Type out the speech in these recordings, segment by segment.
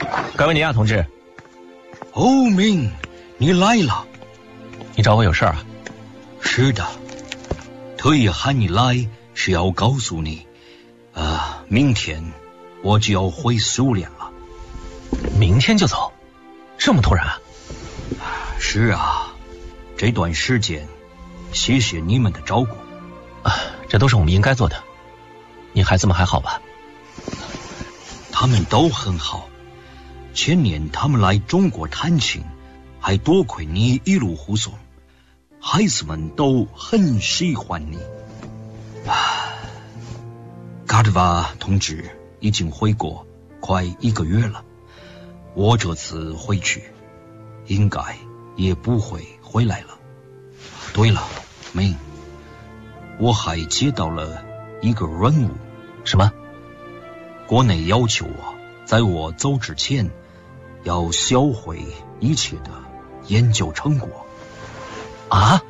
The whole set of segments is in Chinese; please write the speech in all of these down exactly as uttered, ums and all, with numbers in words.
盖维尼亚同志。 欧明，你来了。 你找我有事儿啊？ 是的，特意喊你来是要告诉你，呃，明天我就要回苏联了。 明天就走？这么突然啊？ 是啊，这段时间谢谢你们的照顾啊，这都是我们应该做的。你孩子们还好吧？ 他们都很好。前年他们来中国探亲，还多亏你一路护送，孩子们都很喜欢你。啊，嘎德瓦同志已经回国快一个月了，我这次回去应该也不会回来了。对了，明，我还接到了一个任务。 什么？ 国内要求我在我走之前要销毁一切的研究成果。 啊？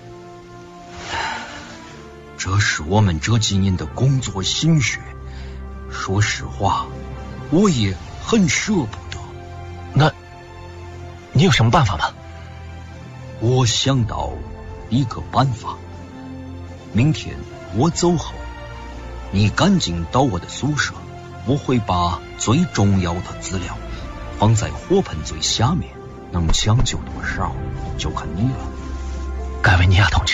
这是我们这几年的工作心血，说实话我也很舍不得。 那你有什么办法吗？ 我想到一个办法，明天我走后你赶紧到我的宿舍，我会把最重要的资料放在火盆最下面，能抢救多少就看你了。 盖维尼亚同志。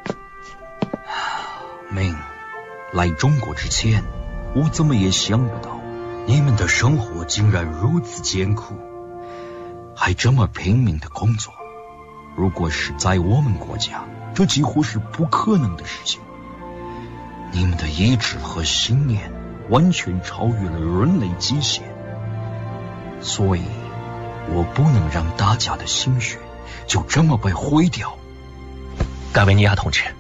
明，来中国之前我怎么也想不到你们的生活竟然如此艰苦，还这么拼命的工作。如果是在我们国家，这几乎是不可能的事情。你们的意志和信念完全超越了人类极限，所以我不能让大家的心血就这么被毁掉。 盖维尼亚同志，